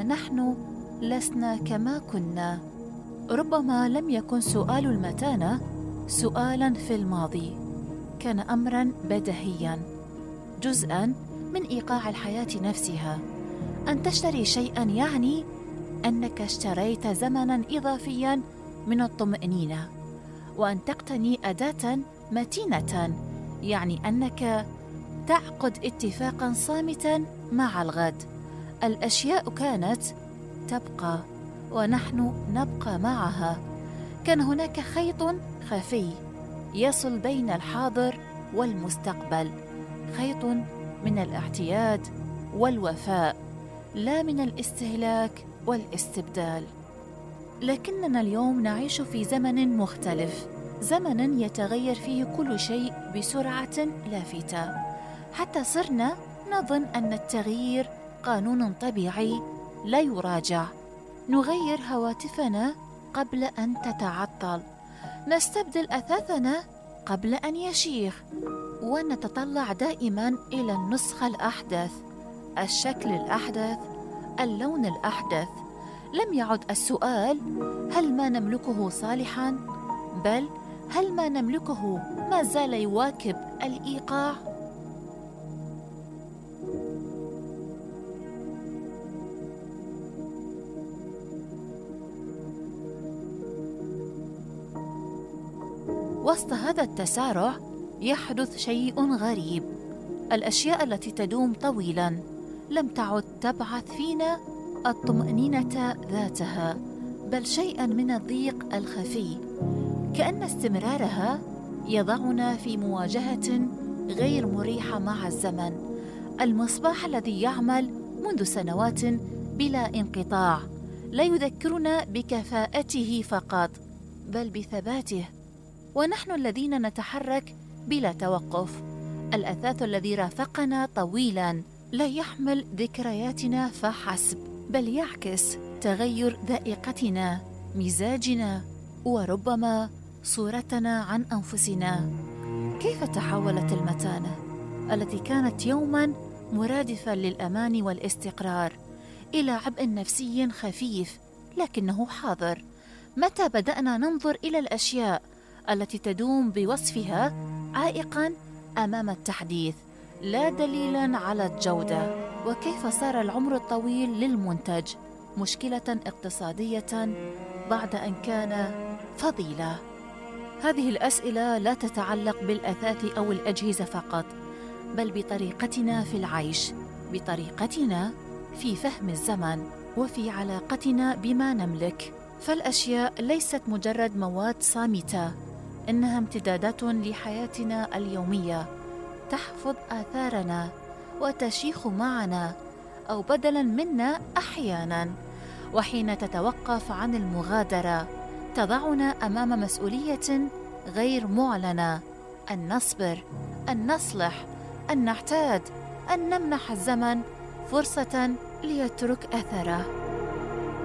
ونحن لسنا كما كنا. ربما لم يكن سؤال المتانة سؤالاً في الماضي، كان أمراً بديهياً، جزءاً من إيقاع الحياة نفسها. أن تشتري شيئاً يعني أنك اشتريت زمناً إضافياً من الطمأنينة، وأن تقتني أداة متينة يعني أنك تعقد اتفاقاً صامتاً مع الغد. الأشياء كانت تبقى ونحن نبقى معها. كان هناك خيط خفي يصل بين الحاضر والمستقبل، خيط من الاعتياد والوفاء، لا من الاستهلاك والاستبدال. لكننا اليوم نعيش في زمن مختلف، زمن يتغير فيه كل شيء بسرعة لافتة، حتى صرنا نظن أن التغيير قانون طبيعي لا يراجع. نغير هواتفنا قبل أن تتعطل، نستبدل أثاثنا قبل أن يشيخ، ونتطلع دائما إلى النسخة الأحدث، الشكل الأحدث، اللون الأحدث. لم يعد السؤال هل ما نملكه صالحا، بل هل ما نملكه ما زال يواكب الإيقاع؟ وسط هذا التسارع يحدث شيء غريب. الأشياء التي تدوم طويلاً لم تعد تبعث فينا الطمأنينة ذاتها، بل شيئاً من الضيق الخفي، كأن استمرارها يضعنا في مواجهة غير مريحة مع الزمن. المصباح الذي يعمل منذ سنوات بلا انقطاع لا يذكرنا بكفاءته فقط، بل بثباته، ونحن الذين نتحرك بلا توقف. الأثاث الذي رافقنا طويلاً لا يحمل ذكرياتنا فحسب، بل يعكس تغير ذائقتنا، مزاجنا، وربما صورتنا عن أنفسنا. كيف تحولت المتانة التي كانت يوماً مرادفاً للأمان والاستقرار إلى عبء نفسي خفيف لكنه حاضر؟ متى بدأنا ننظر إلى الأشياء التي تدوم بوصفها عائقاً أمام التحديث، لا دليلاً على الجودة؟ وكيف صار العمر الطويل للمنتج مشكلة اقتصادية بعد أن كان فضيلة؟ هذه الأسئلة لا تتعلق بالأثاث أو الأجهزة فقط، بل بطريقتنا في العيش، بطريقتنا في فهم الزمن، وفي علاقتنا بما نملك. فالأشياء ليست مجرد مواد صامتة، إنها امتدادات لحياتنا اليومية، تحفظ آثارنا وتشيخ معنا أو بدلاً منا أحياناً. وحين تتوقف عن المغادرة تضعنا أمام مسؤولية غير معلنة، أن نصبر، أن نصلح، أن نعتاد، أن نمنح الزمن فرصة ليترك أثره.